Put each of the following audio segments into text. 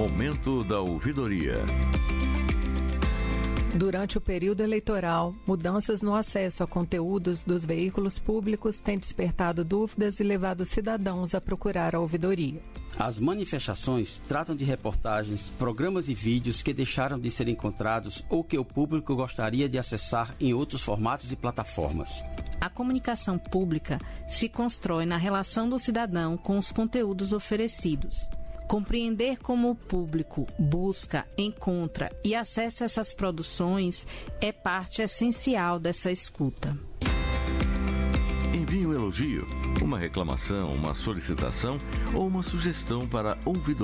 Momento da ouvidoria. Durante o período eleitoral, mudanças no acesso a conteúdos dos veículos públicos têm despertado dúvidas e levado cidadãos a procurar a ouvidoria. As manifestações tratam de reportagens, programas e vídeos que deixaram de ser encontrados ou que o público gostaria de acessar em outros formatos e plataformas. A comunicação pública se constrói na relação do cidadão com os conteúdos oferecidos. Compreender como o público busca, encontra e acessa essas produções é parte essencial dessa escuta. Envie um elogio, uma reclamação, uma solicitação ou uma sugestão para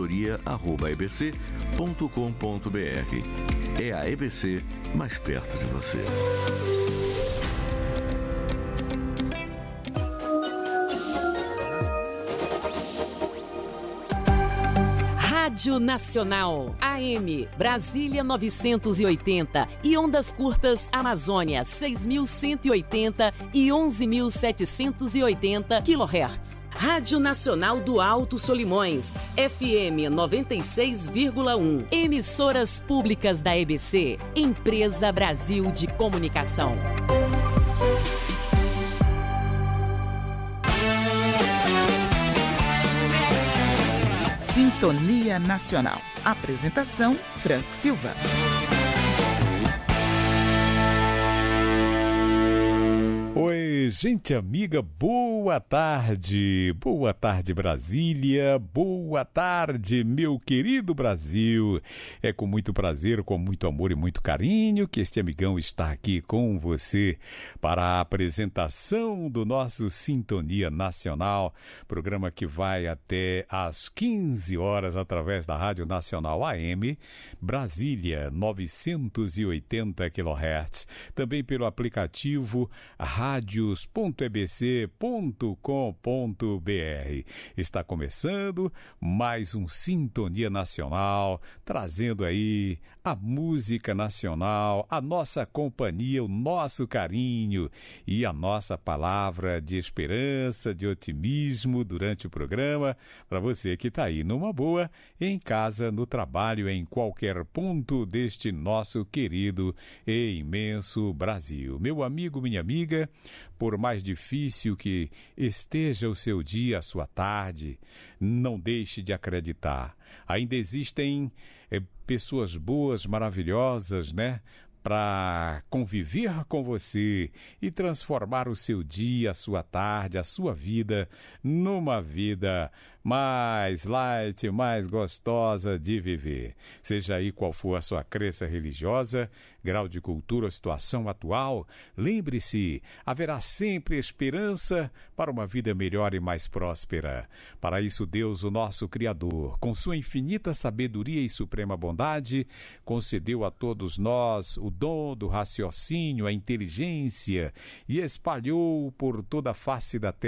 ouvidoria@ebc.com.br. É a EBC mais perto de você. Rádio Nacional, AM, Brasília 980 e ondas curtas Amazônia 6.180 e 11.780 kHz. Rádio Nacional do Alto Solimões, FM 96,1. Emissoras públicas da EBC, Empresa Brasil de Comunicação. Sintonia Nacional. Apresentação, Frank Silva. Oi, gente amiga, boa tarde. Boa tarde, Brasília. Boa tarde, meu querido Brasil. É com muito prazer, com muito amor e muito carinho que este amigão está aqui com você para a apresentação do nosso Sintonia Nacional, programa que vai até às 15 horas através da Rádio Nacional AM, Brasília 980 kHz, também pelo aplicativo radios.ebc.com.br. Está começando mais um Sintonia Nacional, trazendo aí a música nacional, a nossa companhia, o nosso carinho e a nossa palavra de esperança, de otimismo durante o programa, para você que está aí numa boa, em casa, no trabalho, em qualquer ponto deste nosso querido e imenso Brasil. Meu amigo, minha amiga, por mais difícil que esteja o seu dia, a sua tarde, não deixe de acreditar. Ainda existem pessoas boas, maravilhosas, né? Para conviver com você e transformar o seu dia, a sua tarde, a sua vida numa vida mais light, mais gostosa de viver. Seja aí qual for a sua crença religiosa, grau de cultura, situação atual, lembre-se, haverá sempre esperança para uma vida melhor e mais próspera. Para isso, Deus, o nosso Criador, com sua infinita sabedoria e suprema bondade, concedeu a todos nós o dom do raciocínio, a inteligência e espalhou por toda a face da terra